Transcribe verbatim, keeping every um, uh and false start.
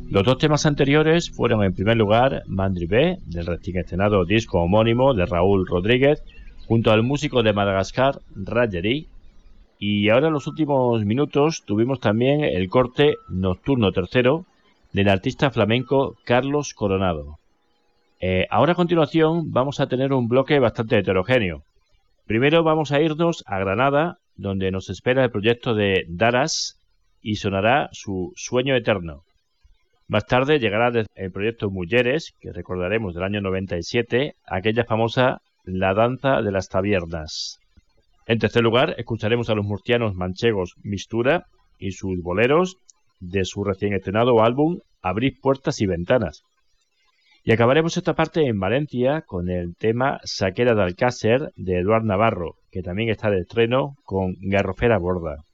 Los dos temas anteriores fueron en primer lugar Mandribé, del recién estrenado disco homónimo de Raúl Rodríguez, junto al músico de Madagascar, Rajeri, y ahora en los últimos minutos tuvimos también el corte Nocturno Tercero del artista flamenco Carlos Coronado. Eh, ahora a continuación vamos a tener un bloque bastante heterogéneo. Primero vamos a irnos a Granada, donde nos espera el proyecto de Daras y sonará su Sueño Eterno. Más tarde llegará el proyecto Mujeres, que recordaremos del año noventa y siete, aquella famosa La Danza de las Tabernas. En tercer lugar, escucharemos a los murcianos manchegos Mistura y sus boleros de su recién estrenado álbum Abrir Puertas y Ventanas. Y acabaremos esta parte en Valencia con el tema Saquera de Alcácer de Eduard Navarro, que también está de estreno con Garrofera Borda.